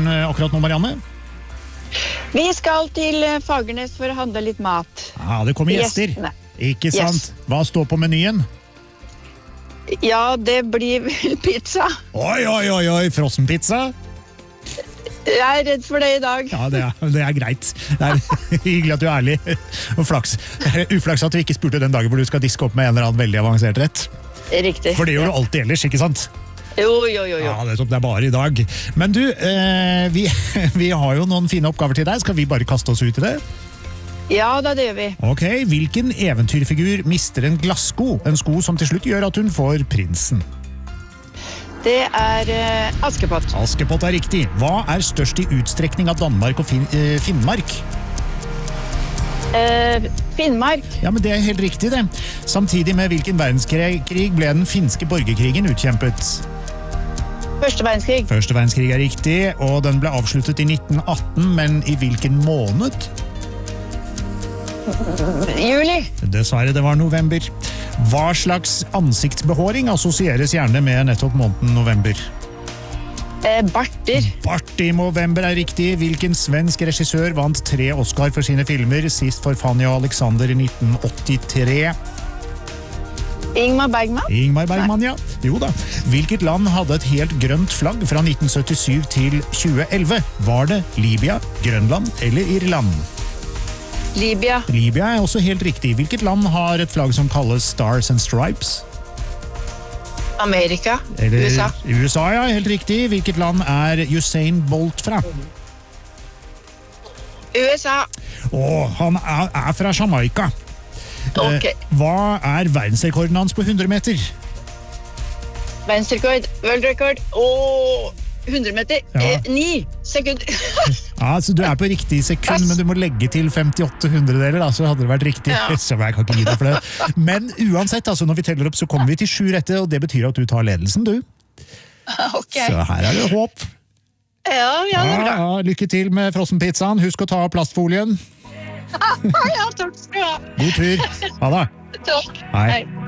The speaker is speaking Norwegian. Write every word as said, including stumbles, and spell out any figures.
butikken akkurat nå, Marianne? Vi skal til Fagernes for å handle litt mat. Ja, det kommer gjester. Gjestene. Ikke sant? Yes. Hva står på menyen? Ja, det blir vel pizza. Oi, oi, oi, oi, frossenpizza? Jeg er redd for det i dag. Ja, det er, det er greit. Det er hyggelig at du er ærlig. Og flaks. Uflaks at du ikke spurte den dagen hvor du skal diske opp med en eller annen veldig avansert rett. Riktig. For det gjør du alltid ellers, ikke sant? Jo, jo, jo, jo. Ja, det er, det er bare i dag. Men du, eh, vi, vi har jo noen fine oppgaver til deg. Skal vi bare kaste oss ut i det? Ja, da det gjør vi. Ok, hvilken eventyrfigur mister en glassko? En sko som til slutt gjør at hun får prinsen. Det er uh, Askepott. Askepott er riktig. Hva er størst i utstrekning av Danmark og fin eh, Finnmark? Uh, Finnmark. Ja, men det er helt riktig det. Samtidig med hvilken verdenskrig ble den finske borgerkrigen utkjempet? Første verdenskrig. Første verdenskrig er riktig, og den ble avsluttet i nitten atten, men i hvilken måned? Juli. Dessverre, det var november. Hva slags ansiktsbehåring assosieres gjerne med nettopp måneden november? Eh, Barter. Bart i november er riktig. Hvilken svensk regissør vant tre Oscar for sine filmer, sist for Fanny og Alexander i nitten åttitre? Ingmar Bergman. Ingmar Bergman, ja. Jo da. Hvilket land hadde et helt grønt flagg fra nitten syttisyv til tjue elleve? Var det Libya, Grønland eller Irland? Libya. Libya er også helt riktig. Hvilket land har et flagg som kalles Stars and Stripes? Amerika. Eller, U S A. U S A, ja, helt riktig. Hvilket land er Usain Bolt fra? U S A. Åh, han er, er fra Jamaica. Ok. Eh, hva er verdensrekorden hans på hundre meter? Verdensrekord. World record. Åh, hundre meter. Ja. Eh, ni sekunder. Ja, så du er på riktig sekund, men du må legge til femtiåtte hundredeler, da, så hadde det vært riktig. Ja. Så jeg kan ikke gi deg for det. Men uansett, altså, når vi teller opp, så kommer vi til sju rette, og det betyr at du tar ledelsen, du. Ok. Så her er det håp. Ja, ja, det er bra. Ja, lykke til med frossenpizzaen. Husk å ta av plastfolien. Ja, takk skal du ha. God tur. Ha det. Takk. Hei. Hei.